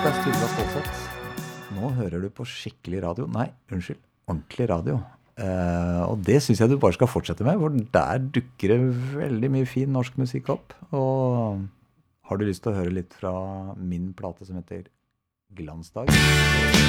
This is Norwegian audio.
Dette Sturla Stålsett. Nå hører du på skikkelig radio. Nei, unnskyld, ordentlig radio. Og det synes jeg du bare skal fortsette med, for der dukker det veldig mye fin norsk musikk opp. Og har du lyst til å høre litt fra min plate som heter Glansdag?